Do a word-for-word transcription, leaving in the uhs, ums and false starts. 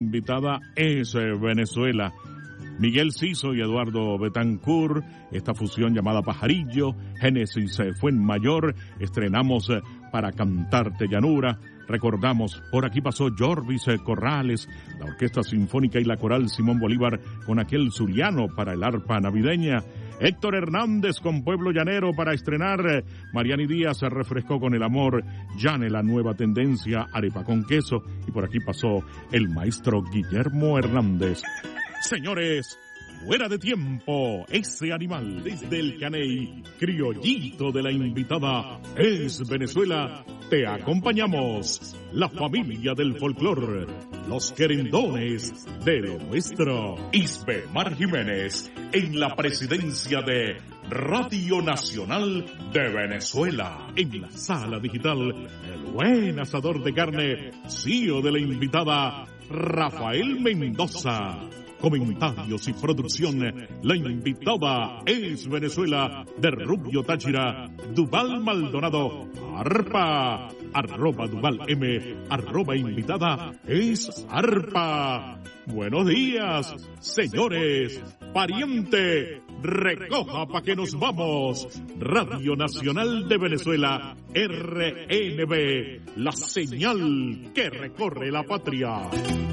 invitada es Venezuela. Miguel Ciso y Eduardo Betancourt, esta fusión llamada Pajarillo, Génesis Fuenmayor, estrenamos Para Cantarte Llanura. Recordamos, por aquí pasó Jorvis Corrales, la Orquesta Sinfónica y la Coral Simón Bolívar con aquel zuliano para el arpa navideña. Héctor Hernández con Pueblo Llanero para estrenar. Mariani Díaz se refrescó con El Amor. Llane, la nueva tendencia, arepa con queso. Y por aquí pasó el maestro Guillermo Hernández. Señores, fuera de tiempo, ese animal desde el Caney, criollito de la invitada, es Venezuela. Te acompañamos, la familia del folclor, los querendones de lo nuestro. Isbemar Jiménez, en la presidencia de Radio Nacional de Venezuela. En la sala digital, el buen asador de carne, C E O de la invitada, Rafael Mendoza. Comentarios y producción, la invitada es Venezuela, de Rubio Táchira, Duval Maldonado, arpa, arroba Duval M, arroba invitada es arpa. Buenos días, señores, pariente, recoja pa' que nos vamos. Radio Nacional de Venezuela, R N V, la señal que recorre la patria.